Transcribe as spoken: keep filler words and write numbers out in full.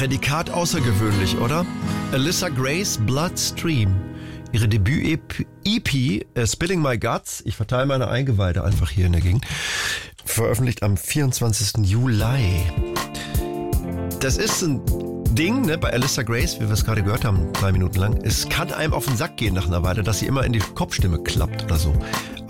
Prädikat außergewöhnlich, oder? Alyssa Grace, Bloodstream. Ihre Debüt-E P, uh, Spilling My Guts, ich verteile meine Eingeweide einfach hier in der Gegend, veröffentlicht am vierundzwanzigsten Juli. Das ist ein Ding, ne, bei Alyssa Grace, wie wir es gerade gehört haben, drei Minuten lang. Es kann einem auf den Sack gehen nach einer Weile, dass sie immer in die Kopfstimme klappt oder so.